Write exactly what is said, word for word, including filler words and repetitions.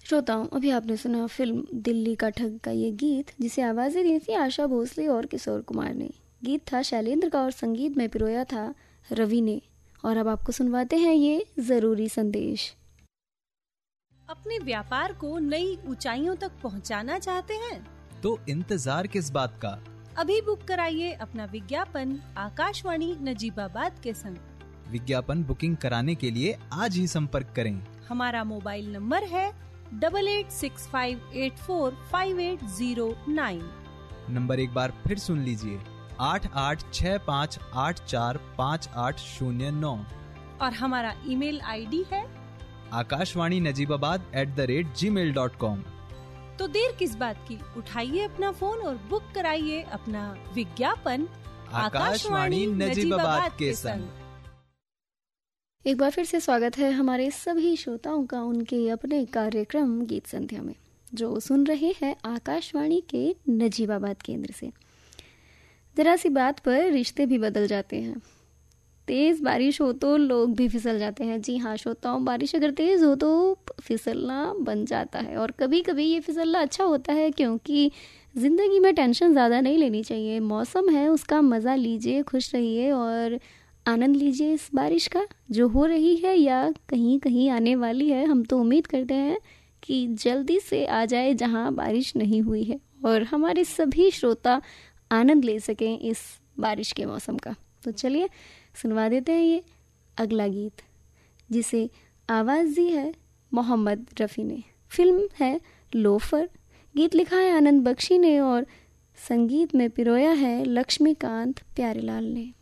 श्रोताओं, अभी आपने सुना फिल्म दिल्ली का ठग का ये गीत, जिसे आवाजें दी थी आशा भोसले और किशोर कुमार ने। गीत था शैलेंद्र का और संगीत में पिरोया था रवि ने। और अब आपको सुनवाते हैं ये जरूरी संदेश। अपने व्यापार को नई ऊंचाइयों तक पहुंचाना चाहते हैं तो इंतजार किस बात का, अभी बुक कराइए अपना विज्ञापन आकाशवाणी नजीबाबाद के संग। विज्ञापन बुकिंग कराने के लिए आज ही संपर्क करें। हमारा मोबाइल नंबर है double eight six five eight four five eight zero nine. Number एक बार फिर सुन लीजिए, आठ आठ छः पाँच आठ चार पाँच आठ शून्य नौ। और हमारा ईमेल आईडी है Akashvani Najibabad at the rate ji mail dot com. तो देर किस बात की, उठाइए अपना फोन और बुक कराइए अपना विज्ञापन आकाशवाणी नजीबाबाद के संग। एक बार फिर से स्वागत है हमारे सभी श्रोताओं का उनके अपने कार्यक्रम गीत संध्या में, जो सुन रहे हैं आकाशवाणी के नजीबाबाद केंद्र से। जरा सी बात पर रिश्ते भी बदल जाते हैं। तेज बारिश हो तो लोग भी फिसल जाते हैं। जी हाँ श्रोताओं, बारिश अगर तेज हो तो फिसलना बन जाता है। और कभी कभी ये फिसलना अच्छा होता है, क्योंकि जिंदगी में टेंशन ज़्यादा नहीं लेनी चाहिए। मौसम है, उसका मज़ा लीजिए, खुश रहिए और आनंद लीजिए इस बारिश का, जो हो रही है या कहीं कहीं आने वाली है। हम तो उम्मीद करते हैं कि जल्दी से आ जाए जहां बारिश नहीं हुई है, और हमारे सभी श्रोता आनंद ले सकें इस बारिश के मौसम का। तो चलिए सुनवा देते हैं ये अगला गीत, जिसे आवाज़ दी है मोहम्मद रफ़ी ने। फिल्म है लोफर। गीत लिखा है आनंद बख्शी ने और संगीत में पिरोया है लक्ष्मीकांत प्यारेलाल ने।